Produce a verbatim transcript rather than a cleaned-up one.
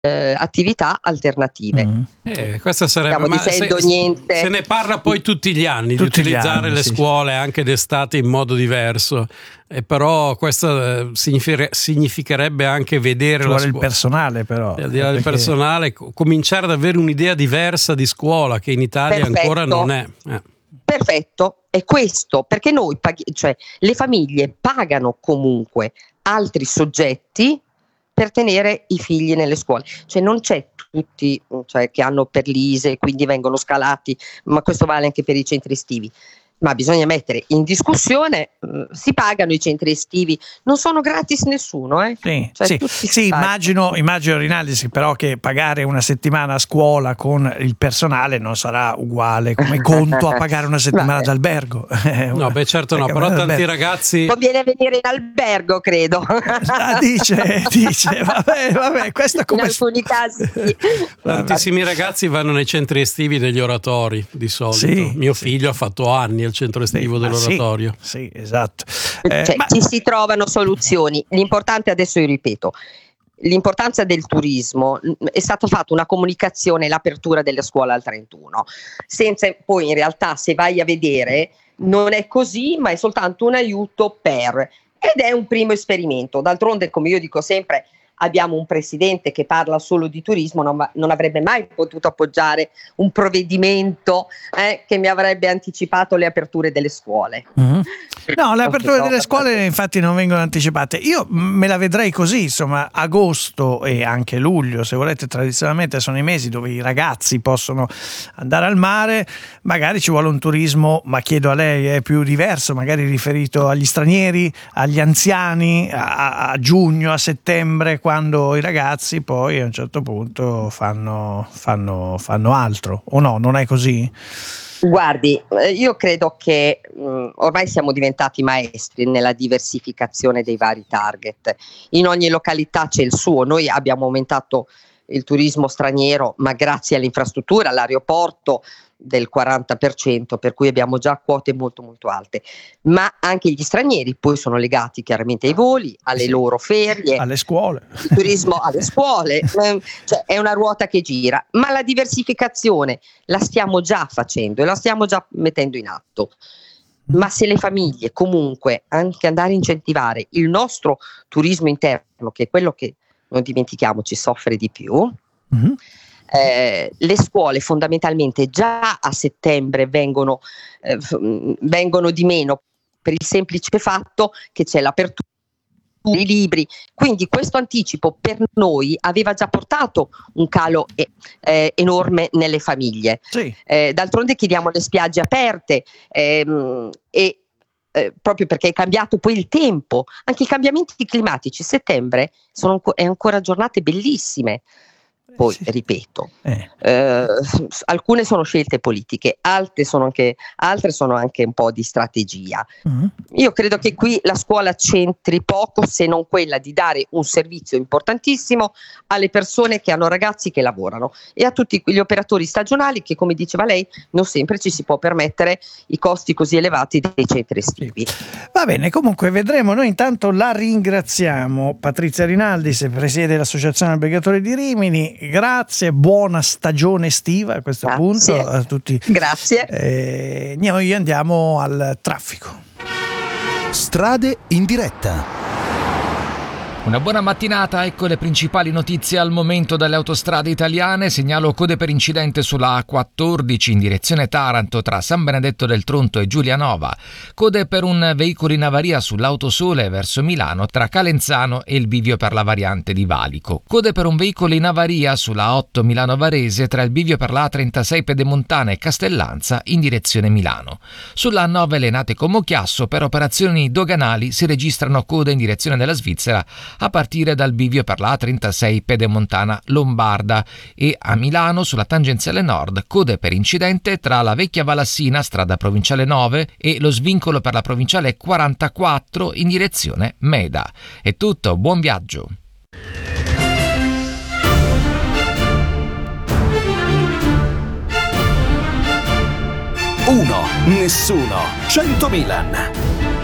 eh, attività alternative. Mm. Eh, questa sarebbe, Stiamo ma dicendo se, niente. se ne parla poi tutti gli anni Tutti di gli utilizzare anni, le sì, scuole anche d'estate in modo diverso, e però questo eh, significhe- significherebbe anche vedere Ci la vuole il scuola. personale, però. Al di là del perché- personale, co- cominciare ad avere un'idea diversa di scuola che in Italia Perfetto. ancora non è. Eh. Perfetto, è questo, perché noi paghi- cioè le famiglie pagano comunque altri soggetti per tenere i figli nelle scuole, cioè non c'è tutti, cioè, che hanno per l'I S E e quindi vengono scalati, ma questo vale anche per i centri estivi. Ma bisogna mettere in discussione, mh, si pagano i centri estivi, non sono gratis nessuno, eh? Sì, Cioè, sì, tutti si sì, pagano. immagino, immagino Rinaldi, sì, però che pagare una settimana a scuola con il personale non sarà uguale come conto a pagare una settimana Vabbè. d'albergo. No, beh, certo no, però tanti ragazzi. Conviene venire in albergo, credo. Ah, dice, dice, vabbè, vabbè, questo come in alcuni casi sì. Tantissimi ragazzi vanno nei centri estivi degli oratori di solito. Sì, Mio sì. figlio ha fatto anni al centro estivo Sì, ah, dell'oratorio. Sì, sì, esatto. Eh, Cioè, ma- ci si trovano soluzioni. L'importante, adesso io ripeto, l'importanza del turismo, è stata fatta una comunicazione, l'apertura delle scuole al trentuno, senza poi in realtà, se vai a vedere, non è così, ma è soltanto un aiuto per, ed è un primo esperimento. D'altronde, come io dico sempre, abbiamo un presidente che parla solo di turismo, non, non avrebbe mai potuto appoggiare un provvedimento eh, che mi avrebbe anticipato le aperture delle scuole. Mm-hmm. No, le aperture No, delle scuole infatti non vengono anticipate. Io me la vedrei così, insomma, agosto e anche luglio, se volete, tradizionalmente sono i mesi dove i ragazzi possono andare al mare, magari ci vuole un turismo, ma chiedo a lei, è più diverso, magari riferito agli stranieri, agli anziani, a, a giugno, a settembre, quando i ragazzi poi a un certo punto fanno, fanno, fanno altro, o no, non è così? Guardi, io credo che mh, ormai siamo diventati maestri nella diversificazione dei vari target. In ogni località c'è il suo. Noi abbiamo aumentato il turismo straniero, ma grazie all'infrastruttura, all'aeroporto del quaranta per cento, per cui abbiamo già quote molto molto alte. Ma anche gli stranieri poi sono legati chiaramente ai voli, alle Sì. loro ferie, Alle scuole. il turismo alle scuole, eh, cioè è una ruota che gira, ma la diversificazione la stiamo già facendo e la stiamo già mettendo in atto. Ma se le famiglie comunque anche andare a incentivare il nostro turismo interno, che è quello che, non dimentichiamoci, soffre di più, Mm-hmm. Eh, le scuole fondamentalmente già a settembre vengono, eh, vengono di meno per il semplice fatto che c'è l'apertura dei libri, quindi questo anticipo per noi aveva già portato un calo eh, eh, enorme nelle famiglie. Sì. Eh, d'altronde chiediamo le spiagge aperte ehm, e eh, proprio perché è cambiato poi il tempo, anche i cambiamenti climatici. Settembre sono anco- è ancora giornate bellissime. Poi, Sì. ripeto, Eh. eh, alcune sono scelte politiche, altre sono anche, altre sono anche un po' di strategia. Mm-hmm. Io credo che qui la scuola c'entri poco, se non quella di dare un servizio importantissimo alle persone che hanno ragazzi che lavorano e a tutti quegli operatori stagionali che, come diceva lei, non sempre ci si può permettere i costi così elevati dei centri estivi. Va bene, comunque vedremo. Noi intanto la ringraziamo, Patrizia Rinaldi, se presiede l'Associazione Albergatori di Rimini. Grazie, buona stagione estiva a questo Grazie. punto a tutti. Grazie. Eh, noi andiamo al traffico. Strade in diretta. Una buona mattinata, ecco le principali notizie al momento dalle autostrade italiane. Segnalo code per incidente sulla A quattordici in direzione Taranto tra San Benedetto del Tronto e Giulianova. Code per un veicolo in avaria sull'Autosole verso Milano tra Calenzano e il bivio per la variante di Valico. Code per un veicolo in avaria sulla A otto Milano Varese tra il bivio per la A trentasei Pedemontana e Castellanza in direzione Milano. Sulla A nove Lenate Como Chiasso per operazioni doganali si registrano code in direzione della Svizzera a partire dal bivio per la A trentasei Pedemontana Lombarda e a Milano sulla tangenziale nord code per incidente tra la vecchia Valassina, strada provinciale nove, e lo svincolo per la provinciale quarantaquattro in direzione Meda. È tutto, buon viaggio! Uno, nessuno, cento Milan.